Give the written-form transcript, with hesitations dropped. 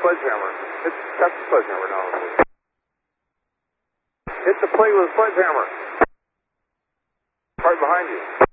sledgehammer. Tap the sledgehammer now. Hit the plate with a sledgehammer. Right behind you.